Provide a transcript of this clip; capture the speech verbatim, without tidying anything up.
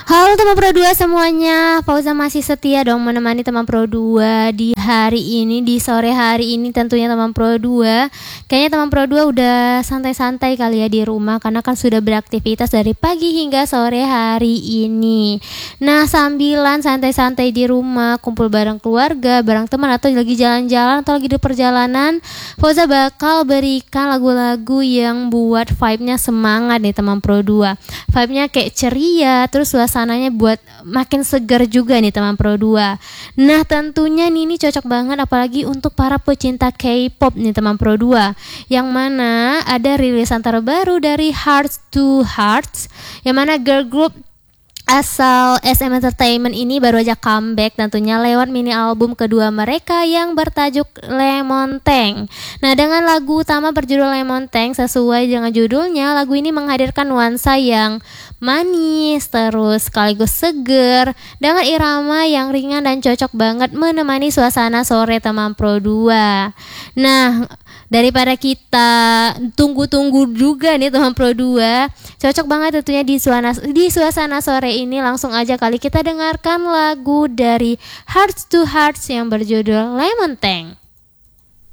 Halo teman Pro dua semuanya, Fauza masih setia dong menemani teman Pro dua di hari ini, di sore hari ini tentunya teman Pro dua. Kayaknya teman Pro dua udah santai-santai kali ya di rumah karena kan sudah beraktivitas dari pagi hingga sore hari ini. Nah, sambilan santai-santai di rumah, kumpul bareng keluarga, bareng teman atau lagi jalan-jalan atau lagi di perjalanan, Fauza bakal berikan lagu-lagu yang buat vibe-nya semangat nih teman Pro dua. Vibe-nya kayak ceria, terus suasananya buat makin segar juga nih teman Pro dua. Nah, tentunya nih ini cocok banget apalagi untuk para pecinta K-pop nih teman Pro dua. Yang mana ada rilisan terbaru dari Hearts to Hearts, yang mana girl group asal S M Entertainment ini baru aja comeback tentunya lewat mini album kedua mereka yang bertajuk Lemon Tang. Nah, dengan lagu utama berjudul Lemon Tang, sesuai dengan judulnya, lagu ini menghadirkan nuansa yang manis terus sekaligus seger dengan irama yang ringan dan cocok banget menemani suasana sore teman Pro dua. Nah, daripada kita tunggu-tunggu juga nih teman Pro dua, cocok banget tentunya di suasana di suasana sore ini, langsung aja kali kita dengarkan lagu dari Hearts to Hearts yang berjudul Lemon Tang.